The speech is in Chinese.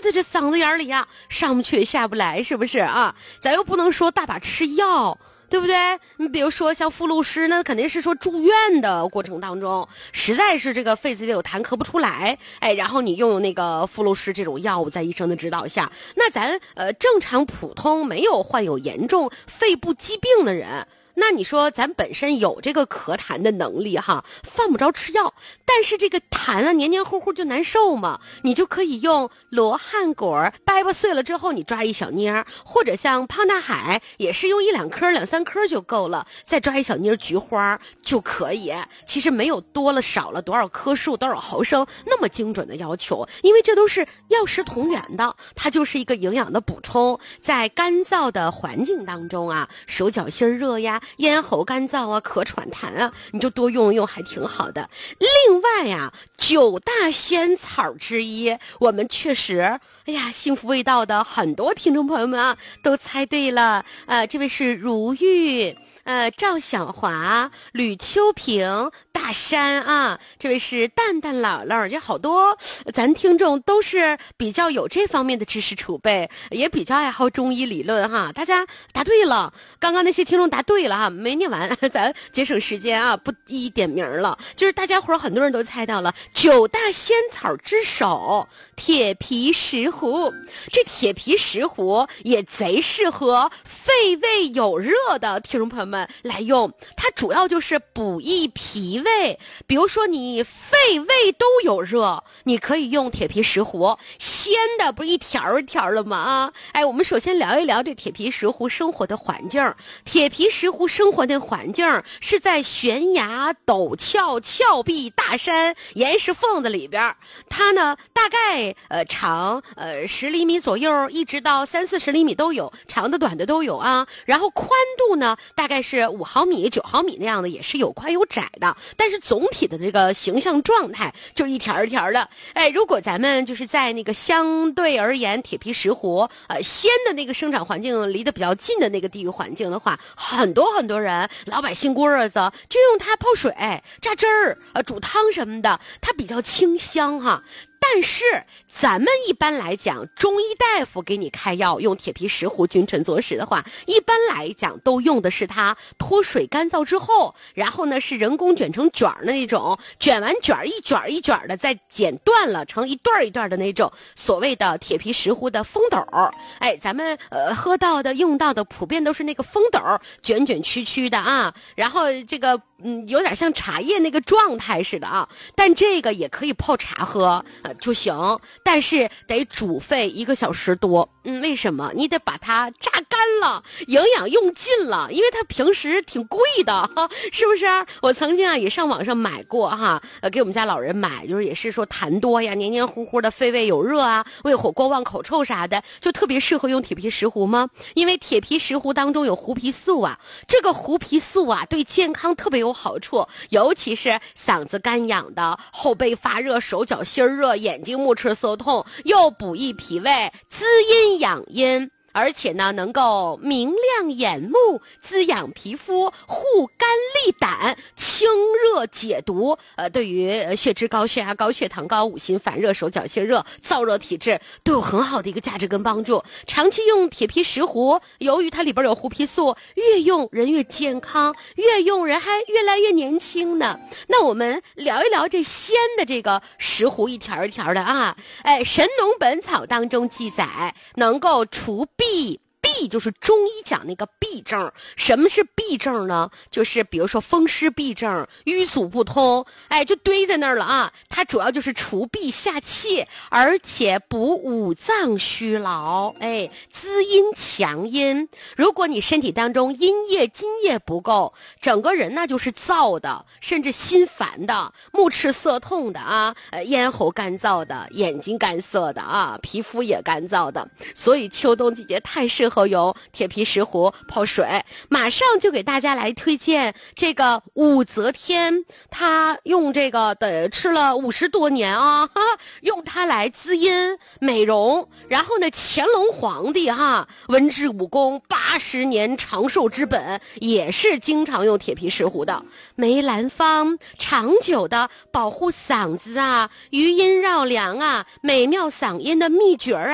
的这嗓子眼里呀，上不去也下不来，是不是啊？咱又不能说大把吃药，对不对？你比如说像傅露诗，那肯定是说住院的过程当中，实在是这个肺子里有痰咳不出来，然后你用那个傅露诗这种药物，在医生的指导下，那咱正常普通没有患有严重肺部疾病的人，那你说咱本身有这个咳痰的能力哈，犯不着吃药，但是这个痰啊黏黏糊糊就难受嘛，你就可以用罗汉果掰吧碎了之后，你抓一小捏，或者像胖大海也是用1-2颗2-3颗就够了，再抓一小捏菊花就可以。其实没有多了少了多少颗数多少毫升那么精准的要求，因为这都是药食同源的，它就是一个营养的补充。在干燥的环境当中啊，手脚心热呀，咽喉干燥啊，咳喘痰啊，你就多用用还挺好的。另外呀，9大仙草之一，我们确实幸福味道的很多听众朋友们啊都猜对了。这位是如玉，赵小华、吕秋平、大山啊，这位是蛋蛋姥姥，这好多咱听众都是比较有这方面的知识储备，也比较爱好中医理论哈。大家答对了，刚刚那些听众答对了哈，没念完，咱节省时间啊，不一点名了。就是大家伙很多人都猜到了9大仙草之首铁皮石斛，这铁皮石斛也贼适合肺胃有热的听众朋友们来用，它主要就是补益脾胃。比如说你肺胃都有热，你可以用铁皮石斛，鲜的不是一条一条的吗？我们首先聊一聊这铁皮石斛生活的环境。铁皮石斛生活的环境是在悬崖陡峭峭壁大山岩石缝子里边，它呢大概长10厘米左右，一直到30-40厘米都有，长的短的都有啊。然后宽度呢大概是5毫米9毫米那样的，也是有宽有窄的，但是总体的这个形象状态就一条一条的。如果咱们就是在那个相对而言铁皮石斛鲜的那个生长环境离得比较近的那个地域环境的话，很多人老百姓过日子就用它泡水榨汁儿煮汤什么的，它比较清香哈。但是咱们一般来讲，中医大夫给你开药用铁皮石斛君臣佐使的话，一般来讲都用的是它脱水干燥之后，然后呢是人工卷成卷的那种，卷完卷一卷一卷的，再剪断了成一段一段的那种所谓的铁皮石斛的风斗。咱们喝到的用到的普遍都是那个风斗，卷卷曲曲的啊，然后这个有点像茶叶那个状态似的啊。但这个也可以泡茶喝就行，但是得煮沸1个小时多。为什么？你得把它榨干了，营养用尽了，因为它平时挺贵的，是不是？我曾经也上网上买过哈，给我们家老人买，就是也是说痰多呀，黏黏糊糊的，肺胃有热啊，胃火过旺、口臭啥的，就特别适合用铁皮石斛吗？因为铁皮石斛当中有槲皮素啊，这个槲皮素啊对健康特别有好处，尤其是嗓子干痒的、后背发热、手脚心热、眼睛目赤涩痛，又补益脾胃、滋阴养阴，而且呢能够明亮眼目、滋养皮肤、护肝利胆、清热解毒，对于血脂高、血压高、血糖高、五心烦热、手脚心热、燥热体质都有很好的一个价值跟帮助。长期用铁皮石斛，由于它里边有槲皮素，越用人越健康，越用人还越来越年轻呢。那我们聊一聊这鲜的这个石斛一条一条的啊，《神农本草》当中记载能够除痹就是中医讲那个痹症。什么是痹症呢？就是比如说风湿痹症、瘀阻不通，就堆在那儿了啊。它主要就是除痹下气，而且补五脏虚劳，滋阴强阴。如果你身体当中阴液津液不够，整个人那就是燥的，甚至心烦的、目赤涩痛的啊，咽喉干燥的、眼睛干涩的啊，皮肤也干燥的。所以秋冬季节太适合用铁皮石斛泡水。马上就给大家来推荐这个武则天，她用这个得吃了50多年啊，用它来滋阴美容。然后呢，乾隆皇帝文治武功80年长寿之本，也是经常用铁皮石斛的。梅兰芳长久的保护嗓子啊、余音绕梁啊、美妙嗓音的秘诀